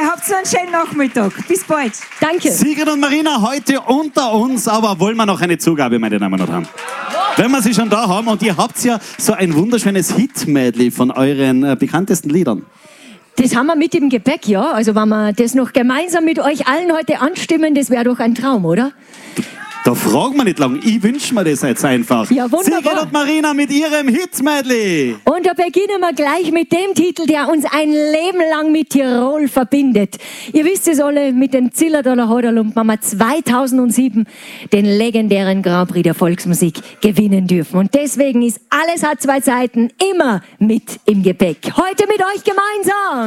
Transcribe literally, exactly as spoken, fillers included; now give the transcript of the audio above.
habt so einen schönen Nachmittag. Bis bald. Danke. Sigrid und Marina heute unter uns, aber wollen wir noch eine Zugabe, meine Damen und Herren? Wenn wir sie schon da haben und ihr habt ja so ein wunderschönes Hit-Medley von euren äh, bekanntesten Liedern. Das haben wir mit im Gepäck, ja. Also wenn wir das noch gemeinsam mit euch allen heute anstimmen, das wäre doch ein Traum, oder? Da fragen wir nicht lang. Ich wünsche mir das jetzt einfach. Ja, wunderbar. Sigrid und Marina mit ihrem Hit-Medley. Und da beginnen wir gleich mit dem Titel, der uns ein Leben lang mit Tirol verbindet. Ihr wisst es alle, mit dem Zillertaler Hodlerlumpen haben wir zweitausendsieben den legendären Grand Prix der Volksmusik gewinnen dürfen. Und deswegen ist Alles hat zwei Seiten immer mit im Gepäck. Heute mit euch gemeinsam.